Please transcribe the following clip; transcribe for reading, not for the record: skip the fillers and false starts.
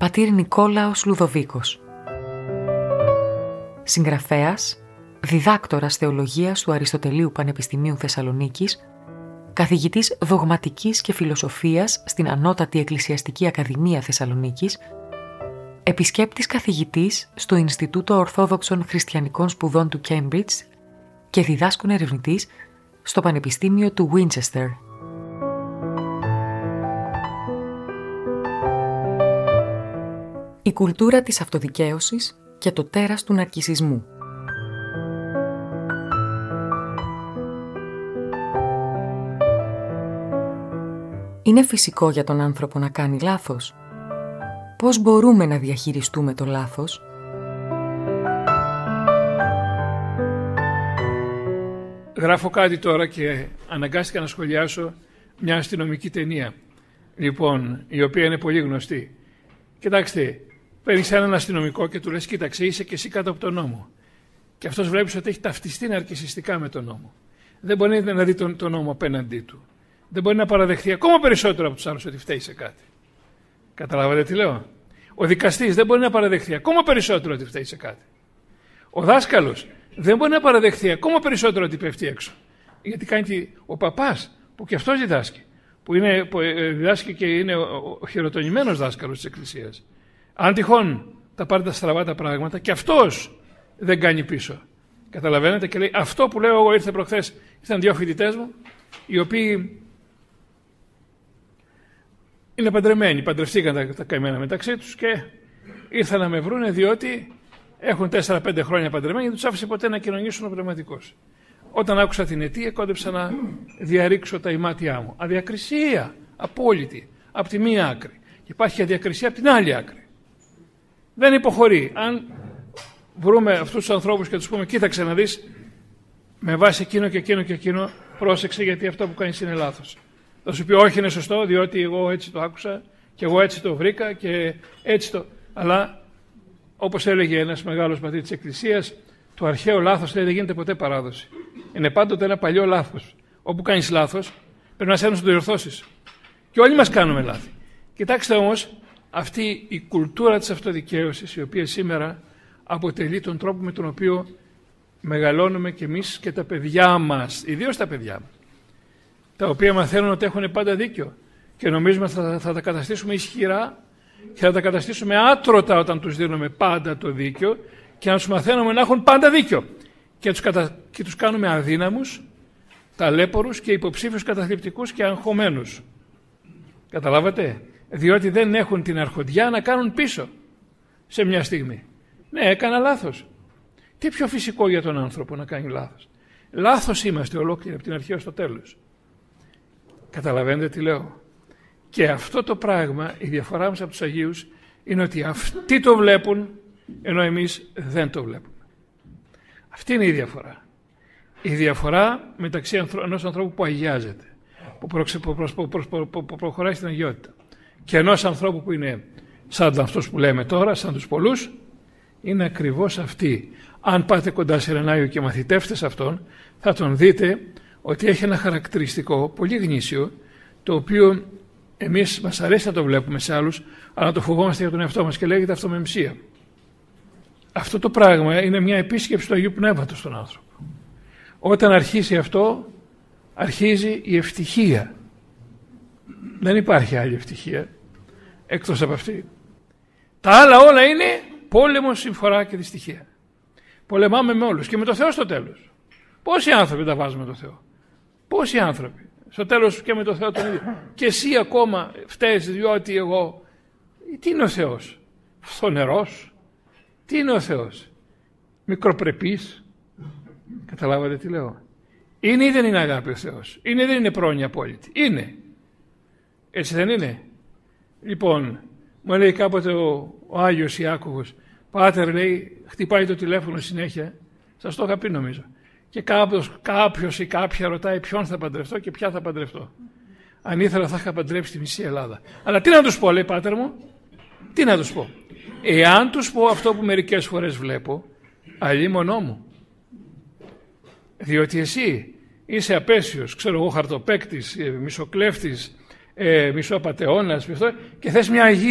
πατήρ Νικόλαος Λουδοβίκος. Συγγραφέας, διδάκτορας θεολογίας του Αριστοτελείου Πανεπιστημίου Θεσσαλονίκης, καθηγητής δογματικής και φιλοσοφίας στην Ανώτατη Εκκλησιαστική Ακαδημία Θεσσαλονίκης, επισκέπτης καθηγητής στο Ινστιτούτο Ορθόδοξων Χριστιανικών Σπουδών του Κέμπριτζ και διδάσκων ερευνητής στο Πανεπιστήμιο του Winchester. Η κουλτούρα της αυτοδικαίωσης και το τέρας του ναρκισσισμού. Είναι φυσικό για τον άνθρωπο να κάνει λάθος. Πώς μπορούμε να διαχειριστούμε το λάθος? Γράφω κάτι τώρα και αναγκάστηκα να σχολιάσω μια αστυνομική ταινία, λοιπόν, η οποία είναι πολύ γνωστή. Κοιτάξτε, παίρνεις έναν αστυνομικό και του λες: κοίταξε, είσαι και εσύ κάτω από τον νόμο. Και αυτός βλέπεις ότι έχει ταυτιστεί ναρκισσιστικά με τον νόμο. Δεν μπορεί να δει τον νόμο απέναντί του. Δεν μπορεί να παραδεχθεί ακόμα περισσότερο από τους άλλους ότι φταίει σε κάτι. Καταλάβατε τι λέω? Ο δικαστής δεν μπορεί να παραδεχθεί ακόμα περισσότερο ότι φταίει σε κάτι. Ο δάσκαλος δεν μπορεί να παραδεχθεί ακόμα περισσότερο ότι πέφτει έξω. Γιατί κάνει ο παπάς, που και αυτός διδάσκει, που διδάσκει και είναι ο χειροτονημένος δάσκαλος της Εκκλησίας. Αν τυχόν τα πάρει τα στραβά τα πράγματα, και αυτός δεν κάνει πίσω. Καταλαβαίνετε, και λέει αυτό που λέω εγώ. Ήρθαν δύο φοιτητές μου, οι οποίοι είναι παντρεμένοι, παντρευτήκαν τα καημένα μεταξύ τους και ήρθαν να με βρούνε διότι έχουν 4-5 χρόνια παντρεμένοι και τους άφησε ποτέ να κοινωνήσουν ο πνευματικός. Όταν άκουσα την αιτία, κόντεψα να διαρρήξω τα ημάτια μου. Αδιακρισία απόλυτη από τη μία άκρη. Και υπάρχει αδιακρισία από την άλλη άκρη. Δεν υποχωρεί. Αν βρούμε αυτούς τους ανθρώπους και τους πούμε: κοίταξε να δεις, με βάση εκείνο και εκείνο και εκείνο, πρόσεξε, γιατί αυτό που κάνεις είναι λάθος. Θα σου πει: όχι, είναι σωστό, διότι εγώ έτσι το άκουσα και εγώ έτσι το βρήκα και έτσι το. Αλλά όπως έλεγε ένας μεγάλος πατήρ της Εκκλησίας, το αρχαίο λάθος δεν γίνεται ποτέ παράδοση. Είναι πάντοτε ένα παλιό λάθος. Όπου κάνεις λάθος, πρέπει να σέρνεις να το διορθώσεις. Και όλοι μας κάνουμε λάθη. Κοιτάξτε όμως, αυτή η κουλτούρα της αυτοδικαίωσης, η οποία σήμερα αποτελεί τον τρόπο με τον οποίο μεγαλώνουμε κι εμείς και τα παιδιά μας, ιδίως τα παιδιά μας, τα οποία μαθαίνουν ότι έχουν πάντα δίκιο και νομίζουμε θα τα καταστήσουμε ισχυρά και θα τα καταστήσουμε άτρωτα όταν τους δίνουμε πάντα το δίκιο και να τους μαθαίνουμε να έχουν πάντα δίκιο και τους κάνουμε αδύναμους, ταλέπορους και υποψήφιους καταθλιπτικούς και αγχωμένους. Καταλάβατε? Διότι δεν έχουν την αρχοντιά να κάνουν πίσω σε μια στιγμή. Ναι, έκανα λάθος. Τι πιο φυσικό για τον άνθρωπο να κάνει λάθος? Λάθος είμαστε ολόκληροι από την αρχή ως το τέλος. Καταλαβαίνετε τι λέω? Και αυτό το πράγμα, η διαφορά μας από τους Αγίους, είναι ότι αυτοί το βλέπουν ενώ εμείς δεν το βλέπουμε. Αυτή είναι η διαφορά. Η διαφορά μεταξύ ενός ανθρώπου που αγιάζεται, που προχωράει στην αγιότητα, και ενός ανθρώπου που είναι σαν αυτούς που λέμε τώρα, σαν τους πολλούς, είναι ακριβώς αυτή. Αν πάτε κοντά σε έναν Άγιο και μαθητεύστε σε αυτόν, θα τον δείτε ότι έχει ένα χαρακτηριστικό πολύ γνήσιο, το οποίο εμείς μας αρέσει να το βλέπουμε σε άλλους, αλλά το φοβόμαστε για τον εαυτό μας, και λέγεται αυτομεμψία. Αυτό το πράγμα είναι μια επίσκεψη του Αγίου Πνεύματος στον άνθρωπο. Όταν αρχίσει αυτό, αρχίζει η ευτυχία. Δεν υπάρχει άλλη ευτυχία εκτός από αυτή. Τα άλλα όλα είναι πόλεμος, συμφορά και δυστυχία. Πολεμάμε με όλους και με το Θεό στο τέλος. Πόσοι άνθρωποι τα βάζουμε το Θεό? Πόσοι άνθρωποι? Στο τέλος και με το Θεό τον ίδιο. Και εσύ ακόμα φταίς διότι εγώ. Τι είναι ο Θεός? Φθονερός? Τι είναι ο Θεός? Μικροπρεπής? Καταλάβατε τι λέω? Είναι ή δεν είναι αγάπη ο Θεός? Είναι ή δεν είναι πρόνοια απόλυτη? Είναι. Έτσι δεν είναι? Λοιπόν, μου λέει κάποτε ο Άγιος Ιάκωβος: Πάτερ, λέει, χτυπάει το τηλέφωνο συνέχεια. Σας το είχα πει νομίζω. Και κάποιος ή κάποια ρωτάει ποιον θα παντρευτώ και ποια θα παντρευτώ. Αν ήθελα θα είχα παντρέψει τη μισή Ελλάδα. Αλλά τι να τους πω, λέει, πάτερ μου? Τι να τους πω? Εάν τους πω αυτό που μερικές φορές βλέπω, αλλήμονό μου. Διότι εσύ είσαι απέσιος, ξέρω εγώ, χαρτοπαίκτης, μισοκλέφτης, μισοαπατεώνας, και θες μια